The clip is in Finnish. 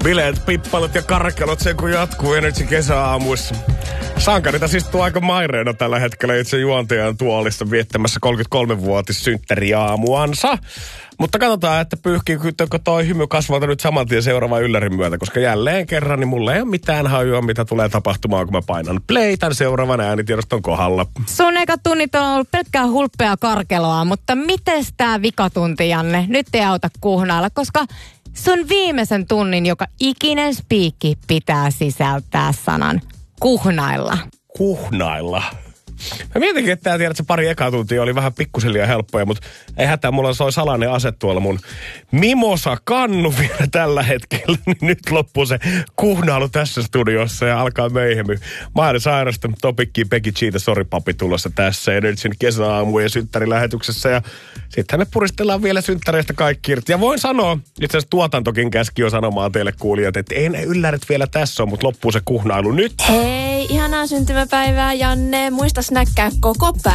Bileet, pippalut ja karkelot sen kun jatkuu Energy kesäaamuissa. Sankarita siis tuo aika maireena tällä hetkellä itse juontajan tuolissa viettämässä 33-vuotissynttäriaamuansa. Mutta katsotaan, että pyyhkiikö toi hymy kasvalta nyt saman tien seuraavan yllärin myötä, koska jälleen kerran niin mulla ei ole mitään hajua, mitä tulee tapahtumaan, kun mä painan play tämän seuraavan äänitiedoston kohdalla. Sun eka tunnit on ollut pelkkää hulppea karkeloa, mutta mites tää vikatunti, Janne? Nyt ei auta kuhnailla, koska sun viimeisen tunnin joka ikinen spiikki pitää sisältää sanan kuhnailla. Kuhnailla? Mä mietinkin, että tiedät, että se pari ekaa tuntia oli vähän pikkusen liian helppoja, mutta ei hätää, mulla soi salainen ase tuolla mun Mimosa-kannu vielä tällä hetkellä. Niin nyt loppuu se kuhnailu tässä studiossa ja alkaa meihemy. Maali Sairasta, Topikki, Pekki Cheetah, Sori Papi tulossa tässä Energyn kesäaamu ja synttärilähetyksessä. Ja sitten me puristellaan vielä synttäreistä kaikki irti. Ja voin sanoa, itse asiassa tuotantokin käski jo sanomaan teille kuulijat, että ei ne yllärit vielä tässä ole, mutta loppuu se kuhnailu nyt. Hei, ihanaa syntymäpäivää, Janne. Muista snäkkää koko päivä.